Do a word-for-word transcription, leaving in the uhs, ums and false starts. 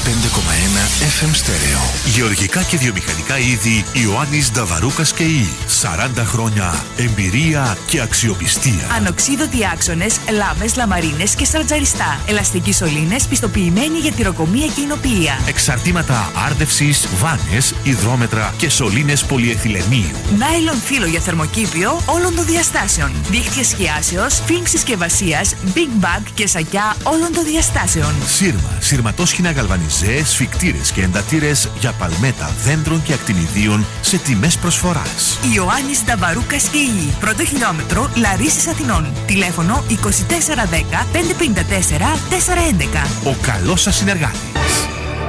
πέντε κόμμα ένα εφ εμ Stereo. Γεωργικά και βιομηχανικά είδη Ιωάννης Νταβαρούκας και η. σαράντα χρόνια εμπειρία και αξιοπιστία. Ανοξίδωτοι άξονες, λάμες, λαμαρίνες και στρατζαριστά. Ελαστικοί σωλήνες πιστοποιημένοι για τυροκομεία και εινοποιία. Εξαρτήματα άρδευσης, βάνες, υδρόμετρα και σωλήνες πολυεθυλενίου. Νάιλον φύλλο για θερμοκήπιο όλων των διαστάσεων. Δίχτυα σκιάσεως, φιλμ συσκευασίας, big bag και σακιά όλων των διαστάσεων. Σύρμα, σειρματόσχηνα γαλβανιζέ, σφικτήρες και εντατήρες για παλμέτα δέντρων και ακτινιδίων σε τιμές προσφοράς. Ιωάννης Νταβαρούκας και η. Πρώτο χιλιόμετρο Λαρίσης Αθηνών. Τηλέφωνο είκοσι τέσσερα δέκα πεντακόσια πενήντα τέσσερα τετρακόσια έντεκα. Ο καλός σας συνεργάτης.